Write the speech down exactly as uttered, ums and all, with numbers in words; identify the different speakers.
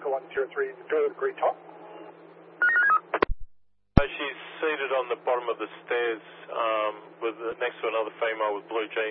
Speaker 1: Echo one zero three, Victoria with Great Top.
Speaker 2: She's seated on the bottom of the stairs um, with uh, next to another female with blue jeans.